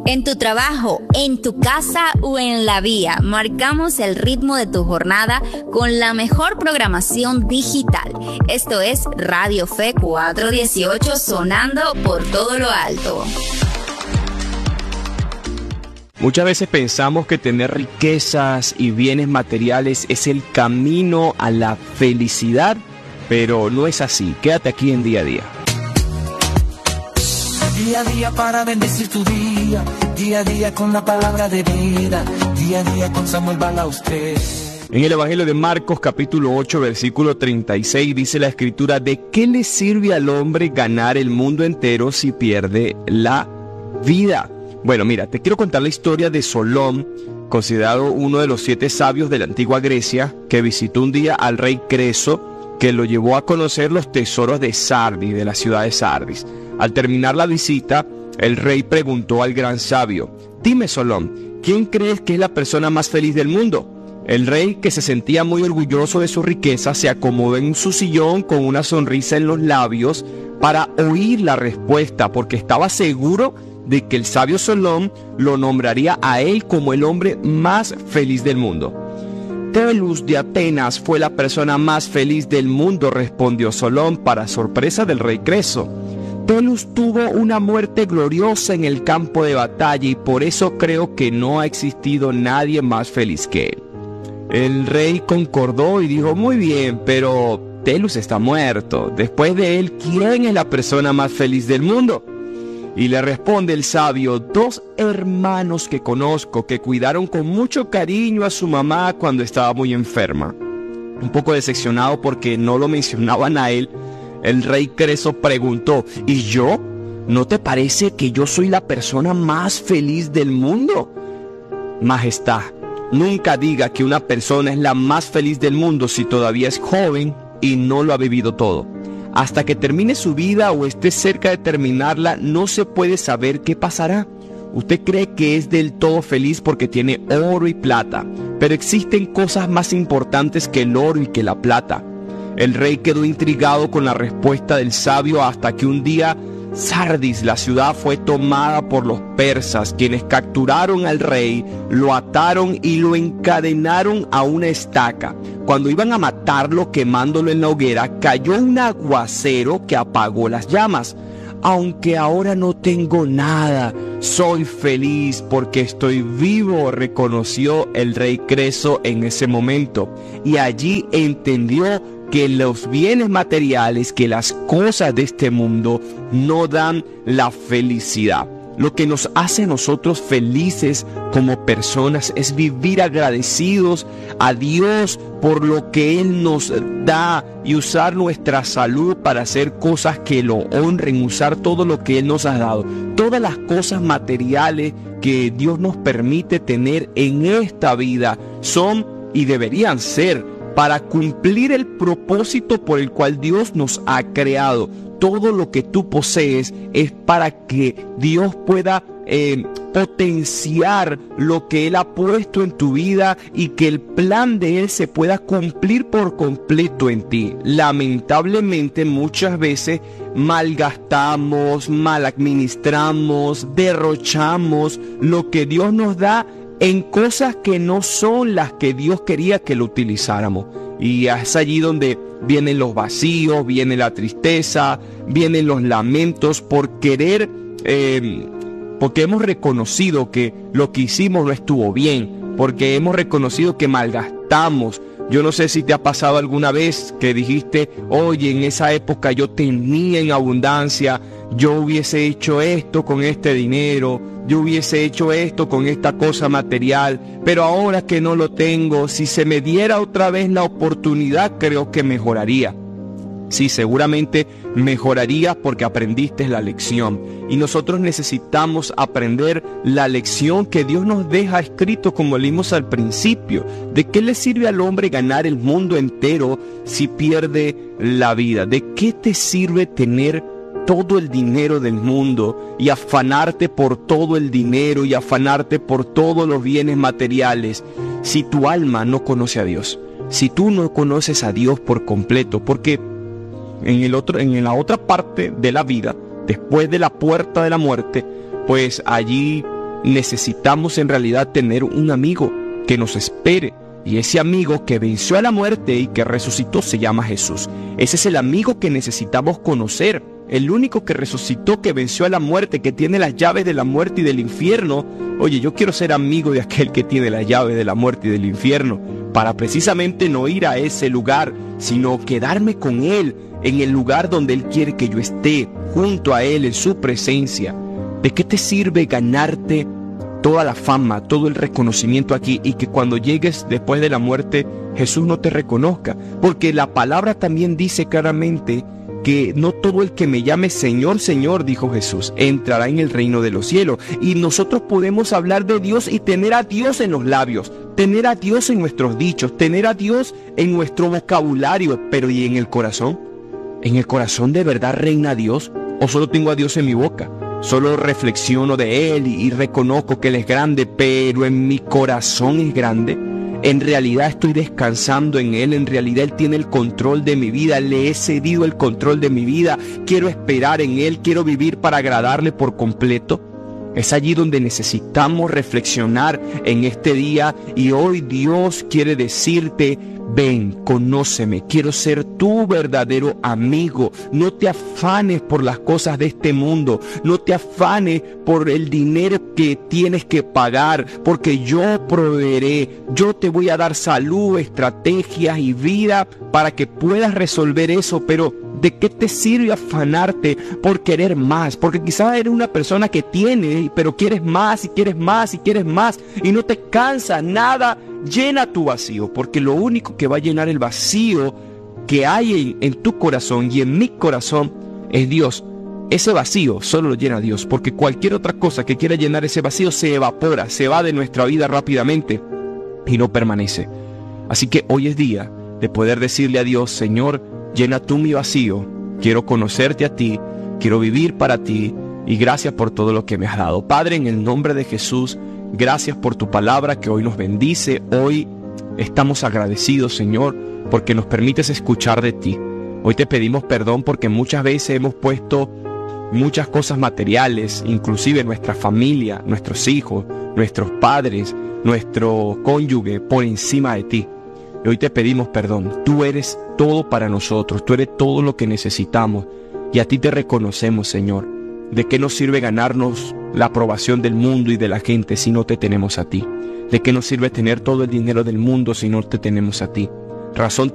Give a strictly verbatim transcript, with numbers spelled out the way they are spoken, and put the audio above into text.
En tu trabajo, en tu casa o en la vía, marcamos el ritmo de tu jornada con la mejor programación digital. Esto es Radio Fe cuatrocientos dieciocho, sonando por todo lo alto. Muchas veces pensamos que tener riquezas y bienes materiales es el camino a la felicidad, pero no es así. Quédate aquí en Día a Día. Día a día para bendecir tu día, día a día con la palabra de vida, día a día con Samuel Balaustres. En el Evangelio de Marcos capítulo ocho versículo treinta y seis dice la Escritura: ¿de qué le sirve al hombre ganar el mundo entero si pierde la vida? Bueno, mira, te quiero contar la historia de Solón, considerado uno de los siete sabios de la antigua Grecia, que visitó un día al rey Creso, que lo llevó a conocer los tesoros de Sardis, de la ciudad de Sardis. Al terminar la visita, el rey preguntó al gran sabio: dime, Solón, ¿quién crees que es la persona más feliz del mundo? El rey, que se sentía muy orgulloso de su riqueza, se acomodó en su sillón con una sonrisa en los labios para oír la respuesta, porque estaba seguro de que el sabio Solón lo nombraría a él como el hombre más feliz del mundo. Telus de Atenas fue la persona más feliz del mundo, respondió Solón, para sorpresa del rey Creso. Telus tuvo una muerte gloriosa en el campo de batalla y por eso creo que no ha existido nadie más feliz que él. El rey concordó y dijo: muy bien, pero Telus está muerto. Después de él, ¿quién es la persona más feliz del mundo? Y le responde el sabio: dos hermanos que conozco que cuidaron con mucho cariño a su mamá cuando estaba muy enferma. Un poco decepcionado porque no lo mencionaban a él, el rey Creso preguntó: ¿y yo? ¿No te parece que yo soy la persona más feliz del mundo? Majestad, nunca diga que una persona es la más feliz del mundo si todavía es joven y no lo ha vivido todo. Hasta que termine su vida o esté cerca de terminarla, no se puede saber qué pasará. Usted cree que es del todo feliz porque tiene oro y plata, pero existen cosas más importantes que el oro y que la plata. El rey quedó intrigado con la respuesta del sabio hasta que un día Sardis, la ciudad, fue tomada por los persas, quienes capturaron al rey, lo ataron y lo encadenaron a una estaca. Cuando iban a matarlo quemándolo en la hoguera, cayó un aguacero que apagó las llamas. Aunque ahora no tengo nada, soy feliz porque estoy vivo, reconoció el rey Creso en ese momento. Y allí entendió que los bienes materiales, que las cosas de este mundo no dan la felicidad. Lo que nos hace a nosotros felices como personas es vivir agradecidos a Dios por lo que Él nos da y usar nuestra salud para hacer cosas que lo honren, usar todo lo que Él nos ha dado. Todas las cosas materiales que Dios nos permite tener en esta vida son y deberían ser para cumplir el propósito por el cual Dios nos ha creado. Todo lo que tú posees es para que Dios pueda eh, potenciar lo que Él ha puesto en tu vida y que el plan de Él se pueda cumplir por completo en ti. Lamentablemente muchas veces malgastamos, mal administramos, derrochamos lo que Dios nos da en cosas que no son las que Dios quería que lo utilizáramos. Y es allí donde vienen los vacíos, viene la tristeza, vienen los lamentos por querer, eh, porque hemos reconocido que lo que hicimos no estuvo bien, porque hemos reconocido que malgastamos. Yo no sé si te ha pasado alguna vez que dijiste: oye, en esa época yo tenía en abundancia, yo hubiese hecho esto con este dinero, yo hubiese hecho esto con esta cosa material, pero ahora que no lo tengo, si se me diera otra vez la oportunidad, creo que mejoraría. Sí, seguramente mejorarías porque aprendiste la lección. Y nosotros necesitamos aprender la lección que Dios nos deja escrito, como leímos al principio. ¿De qué le sirve al hombre ganar el mundo entero si pierde la vida? ¿De qué te sirve tener todo el dinero del mundo y afanarte por todo el dinero y afanarte por todos los bienes materiales si tu alma no conoce a Dios? Si tú no conoces a Dios por completo, porque en el otro, en la otra parte de la vida, después de la puerta de la muerte, pues allí necesitamos en realidad tener un amigo que nos espere. Y ese amigo que venció a la muerte y que resucitó se llama Jesús. Ese es el amigo que necesitamos conocer. El único que resucitó, que venció a la muerte, que tiene las llaves de la muerte y del infierno. Oye, yo quiero ser amigo de aquel que tiene las llaves de la muerte y del infierno, para precisamente no ir a ese lugar, sino quedarme con Él, en el lugar donde Él quiere que yo esté, junto a Él, en su presencia. ¿De qué te sirve ganarte toda la fama, todo el reconocimiento aquí, y que cuando llegues después de la muerte Jesús no te reconozca? Porque la palabra también dice claramente que no todo el que me llame Señor, Señor, dijo Jesús, entrará en el reino de los cielos. Y nosotros podemos hablar de Dios y tener a Dios en los labios, tener a Dios en nuestros dichos, tener a Dios en nuestro vocabulario, pero ¿y en el corazón? ¿En el corazón de verdad reina Dios? ¿O solo tengo a Dios en mi boca? Solo reflexiono de Él y, y reconozco que Él es grande, pero en mi corazón es grande. En realidad estoy descansando en Él, en realidad Él tiene el control de mi vida, le he cedido el control de mi vida, quiero esperar en Él, quiero vivir para agradarle por completo. Es allí donde necesitamos reflexionar en este día, y hoy Dios quiere decirte: ven, conóceme, quiero ser tu verdadero amigo. No te afanes por las cosas de este mundo, no te afanes por el dinero que tienes que pagar, porque yo proveeré, yo te voy a dar salud, estrategias y vida para que puedas resolver eso. Pero ¿de qué te sirve afanarte por querer más? Porque quizás eres una persona que tiene, pero quieres más y quieres más y quieres más y no te cansa. Nada llena tu vacío, porque lo único que va a llenar el vacío que hay en, en tu corazón y en mi corazón es Dios. Ese vacío solo lo llena Dios, porque cualquier otra cosa que quiera llenar ese vacío se evapora, se va de nuestra vida rápidamente y no permanece. Así que hoy es día de poder decirle a Dios: Señor, llena tú mi vacío, quiero conocerte a ti, quiero vivir para ti, y gracias por todo lo que me has dado. Padre, en el nombre de Jesús, gracias por tu palabra que hoy nos bendice. Hoy estamos agradecidos, Señor, porque nos permites escuchar de ti. Hoy te pedimos perdón porque muchas veces hemos puesto muchas cosas materiales, inclusive nuestra familia, nuestros hijos, nuestros padres, nuestro cónyuge, por encima de ti. Y hoy te pedimos perdón. Tú eres todo para nosotros, tú eres todo lo que necesitamos, y a ti te reconocemos, Señor. ¿De qué nos sirve ganarnos la aprobación del mundo y de la gente si no te tenemos a ti? ¿De qué nos sirve tener todo el dinero del mundo si no te tenemos a ti? Razón